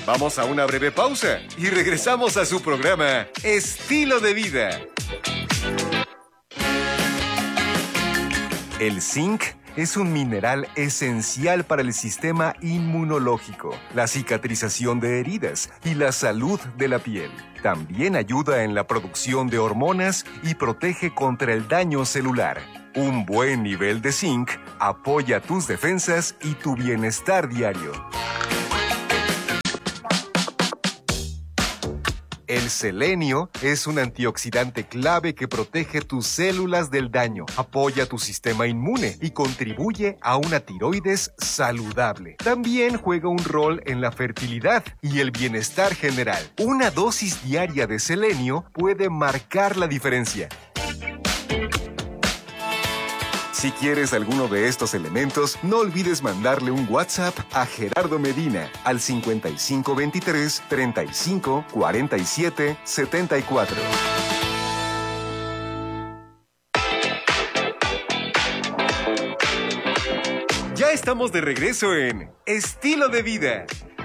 Vamos a una breve pausa y regresamos a su programa Estilo de Vida. El zinc es un mineral esencial para el sistema inmunológico, la cicatrización de heridas y la salud de la piel. También ayuda en la producción de hormonas y protege contra el daño celular. Un buen nivel de zinc apoya tus defensas y tu bienestar diario. El selenio es un antioxidante clave que protege tus células del daño, apoya tu sistema inmune y contribuye a una tiroides saludable. También juega un rol en la fertilidad y el bienestar general. Una dosis diaria de selenio puede marcar la diferencia. Si quieres alguno de estos elementos, no olvides mandarle un WhatsApp a Gerardo Medina al 5523 35 47 74. Ya estamos de regreso en Estilo de Vida.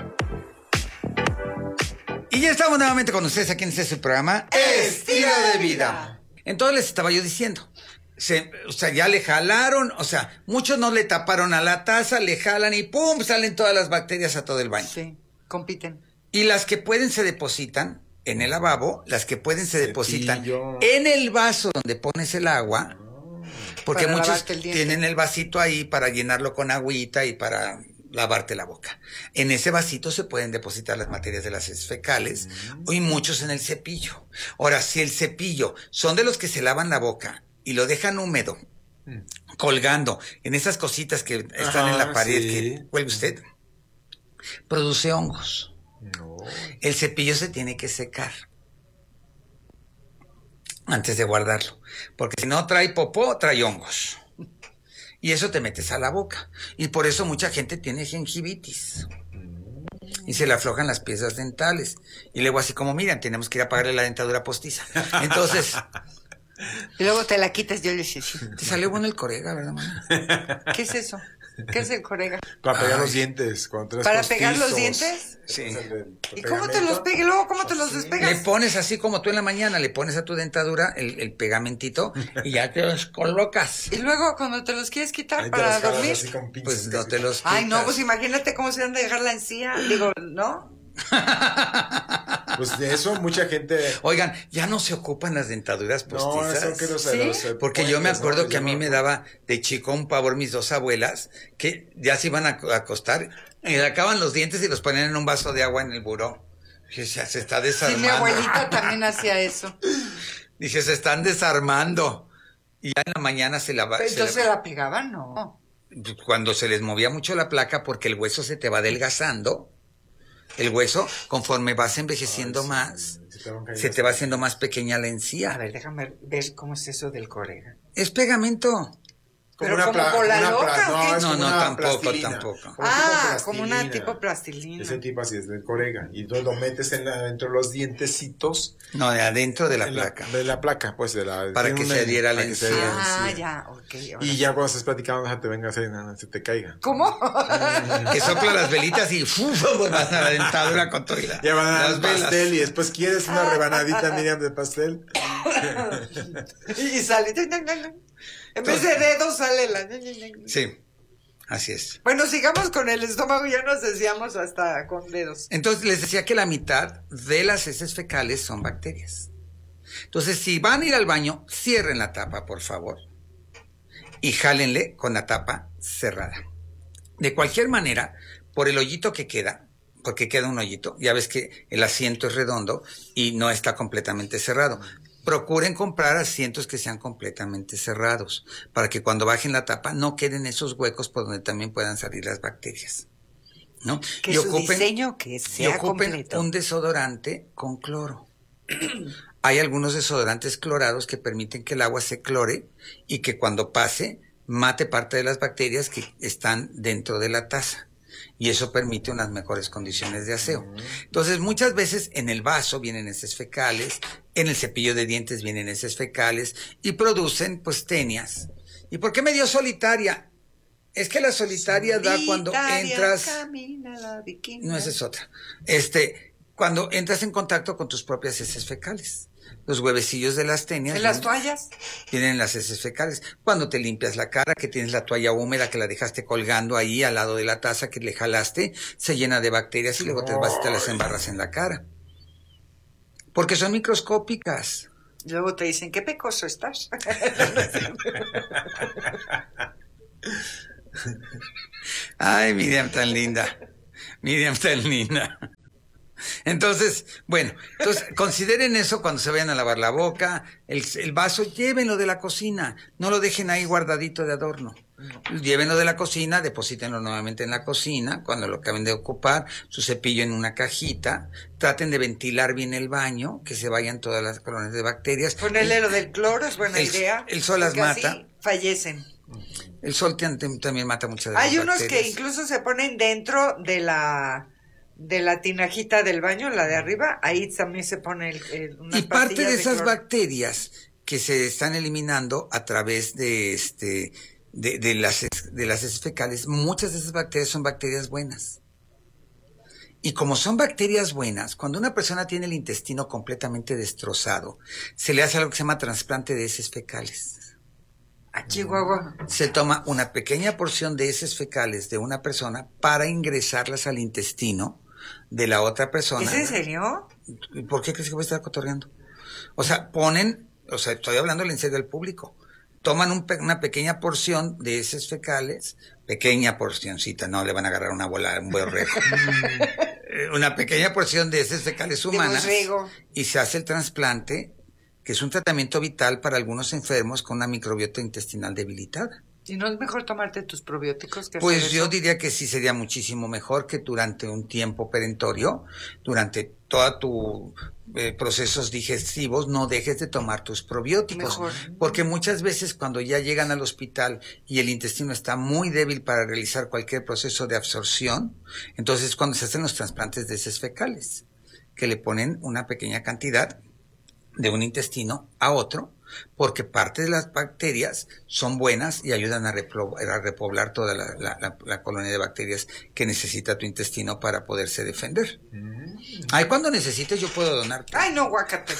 Y ya estamos nuevamente con ustedes aquí en este programa Estilo de Vida. Entonces les estaba yo diciendo, ya le jalaron, muchos no le taparon a la taza, le jalan y ¡pum! Salen todas las bacterias a todo el baño. Sí, compiten. Y las que pueden se depositan en el lavabo, las que pueden se depositan en el vaso donde pones el agua, porque para muchos tienen el vasito ahí para llenarlo con agüita y para lavarte la boca. En ese vasito se pueden depositar las materias de las heces fecales y muchos en el cepillo. Ahora, si el cepillo son de los que se lavan la boca y lo dejan húmedo, colgando en esas cositas que están en la pared que cuelga usted, produce hongos. No. El cepillo se tiene que secar antes de guardarlo, porque si no trae popó, trae hongos. Y eso te metes a la boca. Y por eso mucha gente tiene gingivitis. Y se le aflojan las piezas dentales. Y luego así como, miren, tenemos que ir a pagarle la dentadura postiza. Entonces... Y luego te la quitas, yo le decía, sí. Te salió bueno el corega, ¿verdad, mamá? ¿Qué es eso? ¿Qué es el corega? Para pegar los dientes. ¿Para pegar los dientes? Sí. ¿Y cómo te los pegas? Luego, ¿cómo te los despegas? Le pones así como tú en la mañana, le pones a tu dentadura el pegamentito y ya te los colocas. Y luego, cuando te los quieres quitar Ahí para te los dormir, jalas así con pinzas, Pues no te los quitas. ay, no, pues imagínate cómo se han de dejar la encía. Digo, ¿no? Pues de eso mucha gente... Oigan, ya no se ocupan las dentaduras postizas. No, eso que ¿Sí? Porque yo me acuerdo que a mí me da... daba de chico un pavor mis dos abuelas, que ya se iban a acostar, y le sacaban los dientes y los ponían en un vaso de agua en el buró. Dije, ya se está Sí, desarmando. mi abuelita también hacía eso. Dije, se están desarmando. Y ya en la mañana Entonces se la pegaban, no. cuando se les movía mucho la placa, porque el hueso se te va adelgazando. El hueso, conforme vas envejeciendo más, se te va haciendo más pequeña la encía. A ver, déjame ver cómo es eso del corega. Es pegamento. ¿Pero como con la loca o qué? No, tampoco. Como una tipo plastilina. Ese tipo así es del corega. Y entonces lo metes dentro de los dientecitos. No, de adentro de la placa. De la placa, pues de la... Para que se adhiera la encía. Ya, ok. Y ya cuando estás platicando, te venga a hacer, se te caiga. ¿Cómo? Que sopla las velitas y vas a la dentadura con todo y Ya van a dar las velas. pastel y después quieres una rebanadita, Miriam, de pastel. Y sale. En vez de dedos sale la... Sí, así es. Bueno, sigamos con el estómago, ya nos decíamos hasta con dedos. Entonces les decía que la mitad de las heces fecales son bacterias. Entonces, si van a ir al baño, cierren la tapa, por favor. Y jálenle con la tapa cerrada. De cualquier manera, por el hoyito que queda, porque queda un hoyito, ya ves que el asiento es redondo y no está completamente cerrado. Procuren comprar asientos que sean completamente cerrados, para que cuando bajen la tapa no queden esos huecos por donde también puedan salir las bacterias, ¿no? Que su diseño que sea completo. Un desodorante con cloro. Hay algunos desodorantes clorados que permiten que el agua se clore y que cuando pase mate parte de las bacterias que están dentro de la taza. Y eso permite unas mejores condiciones de aseo. Entonces, muchas veces en el vaso vienen heces fecales, en el cepillo de dientes vienen heces fecales y producen, pues, tenias. ¿Y por qué me dio solitaria? Es que la solitaria da cuando entras... Camina la bikini. No, esa es otra. Cuando entras en contacto con tus propias heces fecales. Los huevecillos de las tenias. ¿En las toallas? Tienen las heces fecales. Cuando te limpias la cara, que tienes la toalla húmeda que la dejaste colgando ahí al lado de la taza que le jalaste, se llena de bacterias y luego te vas y te las embarras en la cara. Porque son microscópicas. Luego te dicen, qué pecoso estás. Ay, Miriam tan linda. Miriam tan linda. Entonces, consideren eso cuando se vayan a lavar la boca, el vaso, llévenlo de la cocina, no lo dejen ahí guardadito de adorno. Llévenlo de la cocina, deposítenlo nuevamente en la cocina, cuando lo acaben de ocupar, su cepillo en una cajita, traten de ventilar bien el baño, que se vayan todas las colonias de bacterias. Ponerle lo del cloro es buena idea. El sol las mata. Así fallecen. El sol también mata muchas de las Hay unos bacterias. que incluso se ponen dentro de la tinajita del baño, la de arriba, ahí también se pone unas y parte pastillas de esas cloro. bacterias que se están eliminando a través de las heces fecales, muchas de esas bacterias son bacterias buenas. Y como son bacterias buenas, cuando una persona tiene el intestino completamente destrozado, se le hace algo que se llama trasplante de heces fecales. A Chihuahua. Se toma una pequeña porción de heces fecales de una persona para ingresarlas al intestino de la otra persona. ¿Es en serio? ¿Por qué crees que voy a estar cotorreando? O sea, estoy hablando en serio al público. Toman una pequeña porción de heces fecales, pequeña porcioncita, no le van a agarrar una bola, un borrego. Una pequeña porción de heces fecales humanas y se hace el trasplante, que es un tratamiento vital para algunos enfermos con una microbiota intestinal debilitada. ¿Y no es mejor tomarte tus probióticos que Pues hacer yo eso? diría que sí sería muchísimo mejor que durante un tiempo perentorio, durante toda tu procesos digestivos, no dejes de tomar tus probióticos. Mejor. Porque muchas veces cuando ya llegan al hospital y el intestino está muy débil para realizar cualquier proceso de absorción, entonces cuando se hacen los trasplantes de heces fecales, que le ponen una pequeña cantidad de un intestino a otro, porque parte de las bacterias son buenas y ayudan a repoblar toda la colonia de bacterias que necesita tu intestino para poderse defender. Ay, cuando necesites yo puedo donarte. Ay, no, guácate.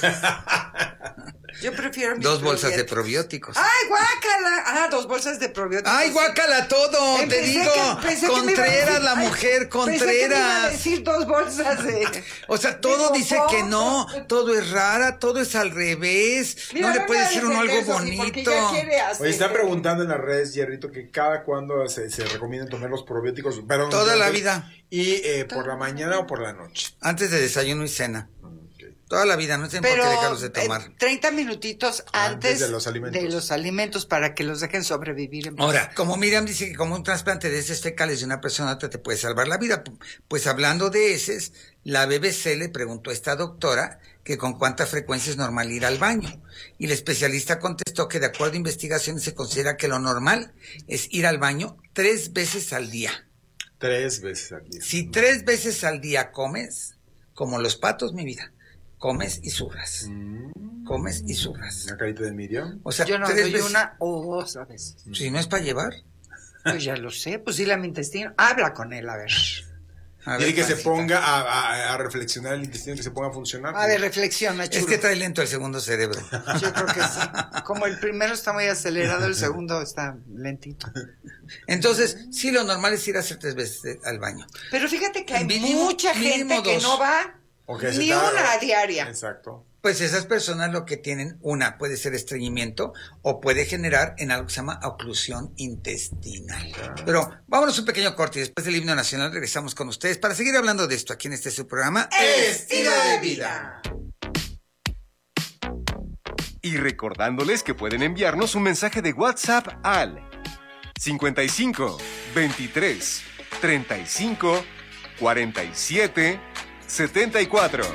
Yo prefiero mis 2 bolsas de probióticos. probióticos. ¡Ay, guácala! 2 bolsas de probióticos. ¡Ay, guácala todo! Te digo, Contreras, la mujer, Pensé que me iba a Contreras. decir 2 bolsas de... O sea, todo de dice que no, todo es rara, todo es al revés. Mira, No le no puede me decir hagas uno algo eso, sí, porque bonito. ya quiere hacer- Oye, están preguntando en las redes, Jerrito, que cada cuándo se recomiendan tomar los probióticos. Perdón, Toda la vida. ¿Y por la mañana o por la noche? Antes de desayuno y cena. Toda la vida, no tienen por Pero qué dejarlos de tomar. 30 minutitos antes de los alimentos. de los alimentos para que los dejen sobrevivir en paz. Ahora, como Miriam dice que como un trasplante de heces fecales de una persona te puede salvar la vida, pues hablando de heces, la BBC le preguntó a esta doctora que con cuánta frecuencia es normal ir al baño. Y la especialista contestó que de acuerdo a investigaciones se considera que lo normal es ir al baño 3 veces al día. 3 veces al día. Si 3 veces al día comes, como los patos, mi vida, comes y zurras. Comes y zurras. ¿Una carita de Miriam? O sea, Yo no 3 doy veces. una o 2 a veces. Si no es para llevar. Pues ya lo sé, pues dile a mi intestino. Habla con él, a ver. A Dile ver, que se pancita. ponga a reflexionar el intestino, que se ponga a funcionar. A ver, reflexiona, chulo. Es que trae lento el segundo cerebro. Yo creo que sí. Como el primero está muy acelerado, el segundo está lentito. Entonces, sí, lo normal es ir a hacer 3 veces al baño. Pero fíjate que hay Mínimo- mucha gente mínimo que 2. no va O que se ni está- una diaria. Exacto. Pues esas personas lo que tienen, una, puede ser estreñimiento o puede generar en algo que se llama oclusión intestinal. Pero vámonos un pequeño corte y después del himno nacional regresamos con ustedes para seguir hablando de esto aquí en este su programa. Estilo de vida. Y recordándoles que pueden enviarnos un mensaje de WhatsApp al 55 23 35 47 74.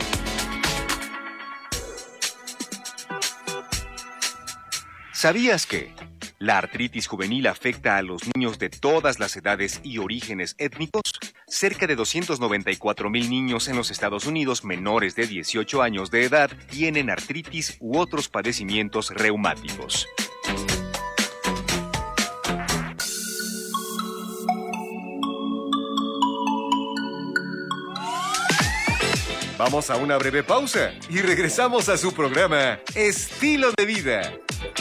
¿Sabías que la artritis juvenil afecta a los niños de todas las edades y orígenes étnicos? Cerca de 294,000 niños en los Estados Unidos menores de 18 años de edad tienen artritis u otros padecimientos reumáticos. Vamos a una breve pausa y regresamos a su programa Estilo de Vida.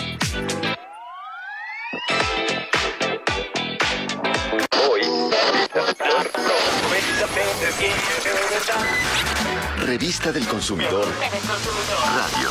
Revista del Consumidor Radio.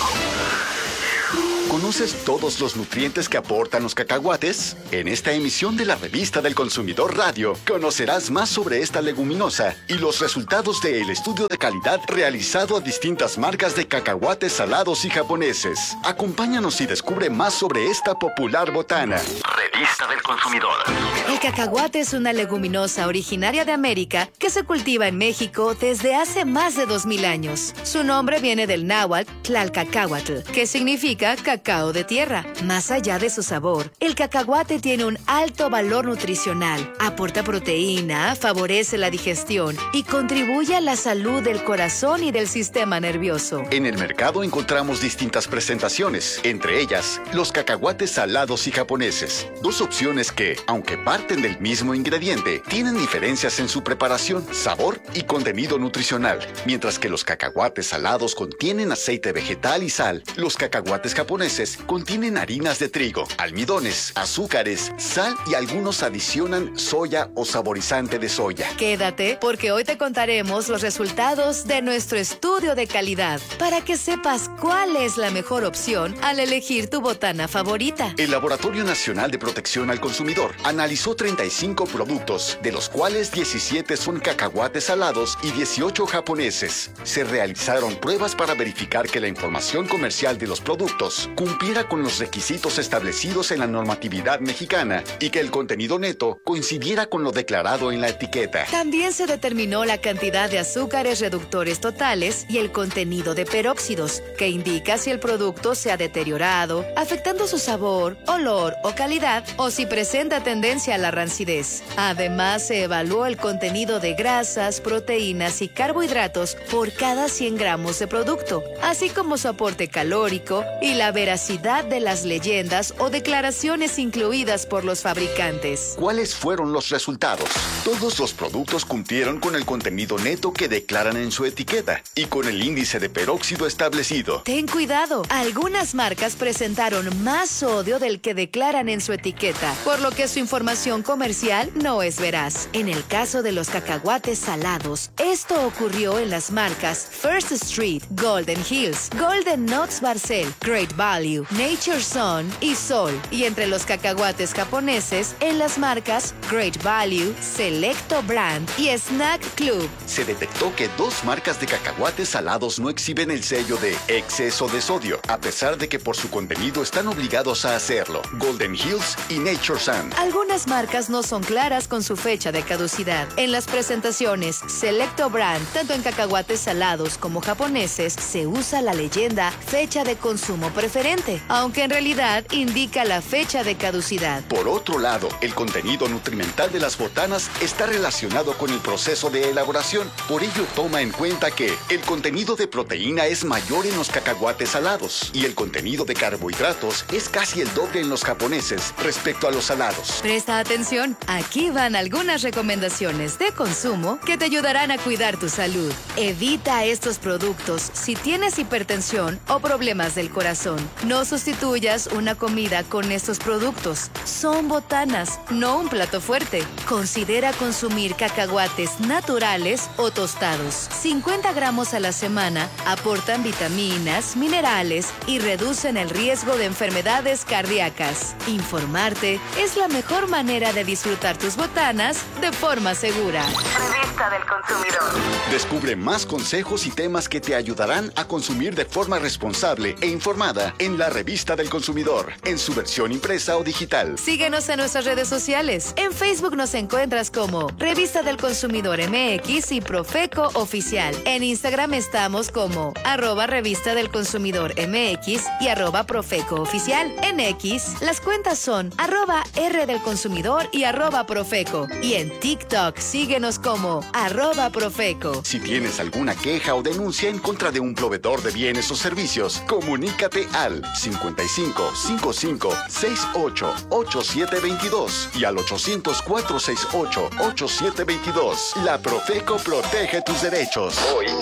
¿Conoces todos los nutrientes que aportan los cacahuates? En esta emisión de la Revista del Consumidor Radio, conocerás más sobre esta leguminosa y los resultados del estudio de calidad realizado a distintas marcas de cacahuates salados y japoneses. Acompáñanos y descubre más sobre esta popular botana. Revista del Consumidor. El cacahuate es una leguminosa originaria de América que se cultiva en México desde hace más de 2000 años. Su nombre viene del náhuatl Tlalcacahuatl, que significa cacao de tierra. Más allá de su sabor, el cacahuate tiene un alto valor nutricional, aporta proteína, favorece la digestión y contribuye a la salud del corazón y del sistema nervioso. En el mercado encontramos distintas presentaciones, entre ellas los cacahuates salados y japoneses. Dos opciones que, aunque parten del mismo ingrediente, tienen diferencias en su preparación, sabor y contenido nutricional. Mientras que los cacahuates salados contienen aceite vegetal y sal, los cacahuates japoneses contienen harinas de trigo, almidones, azúcares, sal y algunos adicionan soya o saborizante de soya. Quédate porque hoy te contaremos los resultados de nuestro estudio de calidad para que sepas cuál es la mejor opción al elegir tu botana favorita. El Laboratorio Nacional de Protección al Consumidor analizó 35 productos, de los cuales 17 son cacahuates salados y 18 japoneses. Se realizaron pruebas para verificar que la información comercial de los productos cumpliera con los requisitos establecidos en la normatividad mexicana y que el contenido neto coincidiera con lo declarado en la etiqueta. También se determinó la cantidad de azúcares reductores totales y el contenido de peróxidos, que indica si el producto se ha deteriorado, afectando su sabor, olor o calidad, o si presenta tendencia a la rancidez. Además, se evaluó el contenido de grasas, proteínas y carbohidratos por cada 100 gramos de producto, así como su aporte calórico y la veracidad de las leyendas o declaraciones incluidas por los fabricantes. ¿Cuáles fueron los resultados? Todos los productos cumplieron con el contenido neto que declaran en su etiqueta y con el índice de peróxido establecido. Ten cuidado, algunas marcas presentaron más sodio del que declaran en su etiqueta, por lo que su información comercial no es veraz. En el caso de los cacahuates salados, esto ocurrió en las marcas First Street, Golden Hills, Golden Nuts Barcel, Great Value, Nature Sun y Sol, y entre los cacahuates japoneses en las marcas Great Value, Selecto Brand y Snack Club. Se detectó que 2 marcas de cacahuates salados no exhiben el sello de exceso de sodio, a pesar de que por su contenido están obligados a hacerlo: Golden Hills y Nature Sun. Algunas marcas no son claras con su fecha de caducidad. En las presentaciones Selecto Brand, tanto en cacahuates salados como japoneses, se usa la leyenda fecha de consumo preferente, aunque en realidad indica la fecha de caducidad. Por otro lado, el contenido nutrimental de las botanas está relacionado con el proceso de elaboración. Por ello, toma en cuenta que el contenido de proteína es mayor en los cacahuates salados y el contenido de carbohidratos es casi el doble en los japoneses respecto a los salados. Presta atención, aquí van algunas recomendaciones de consumo que te ayudarán a cuidar tu salud. Evita estos productos si tienes hipertensión o problemas del corazón. No sustituyas una comida con estos productos. Son botanas, no un plato fuerte. Considera consumir cacahuates naturales o tostados. 50 gramos a la semana aportan vitaminas, minerales y reducen el riesgo de enfermedades cardíacas. Informarte es la mejor manera de disfrutar tus botanas de forma segura. Revista del Consumidor. Descubre más consejos y temas que te ayudarán a consumir de forma responsable e informada en la Revista del Consumidor, en su versión impresa o digital. Síguenos en nuestras redes sociales. En Facebook nos encuentras como Revista del Consumidor MX y Profeco Oficial. En Instagram estamos como @Revista del Consumidor MX y @Profeco Oficial. En X, las cuentas son @R del Consumidor y @Profeco. Y en TikTok, síguenos como @Profeco. Si tienes alguna queja o denuncia en contra de un proveedor de bienes o servicios, comunícate al 55 55 68 8722 y al 800 468 8722. La Profeco protege tus derechos.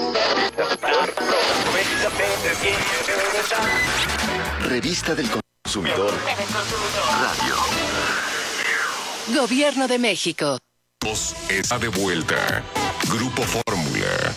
Revista del Consumidor Radio. Gobierno de México. Está de vuelta. Grupo Fórmula.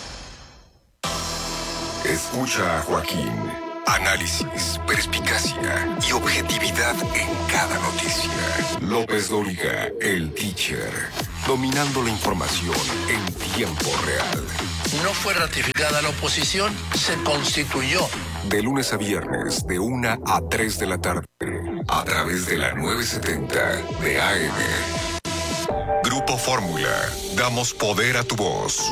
Escucha a Joaquín. Análisis, perspicacia y objetividad en cada noticia. López Dóriga, el teacher. Dominando la información en tiempo real. No fue ratificada la oposición, se constituyó. De lunes a viernes, de 1 a 3 de la tarde. A través de la 970 de AM. Grupo Fórmula. Damos poder a tu voz.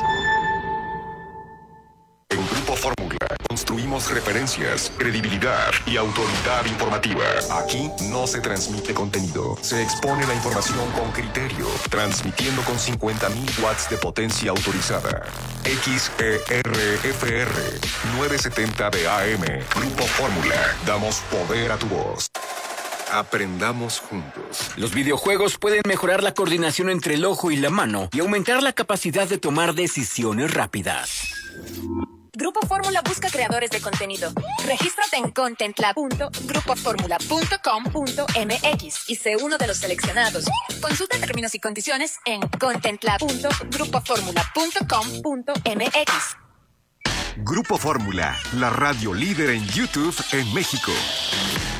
En Grupo Fórmula construimos referencias, credibilidad y autoridad informativa. Aquí no se transmite contenido, se expone la información con criterio, transmitiendo con 50,000 watts de potencia autorizada. XERFR 970 de AM. Grupo Fórmula. Damos poder a tu voz. Aprendamos juntos. Los videojuegos pueden mejorar la coordinación entre el ojo y la mano y aumentar la capacidad de tomar decisiones rápidas. Grupo Fórmula busca creadores de contenido. Regístrate en contentlab.grupoformula.com.mx y sé uno de los seleccionados. Consulta términos y condiciones en contentlab.grupoformula.com.mx. Grupo Fórmula, la radio líder en YouTube en México.